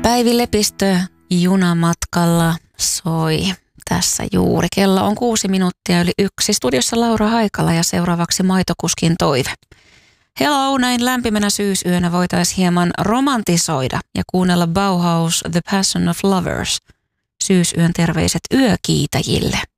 Päivi Lepistö junamatkalla soi tässä juuri. Kello on 6 minuuttia yli 1. Studiossa Laura Haikala ja seuraavaksi Maitokuskin toive. Hello, näin lämpimänä syysyönä voitaisiin hieman romantisoida ja kuunnella Bauhaus The Passion of Lovers. Syysyön terveiset yökiitäjille.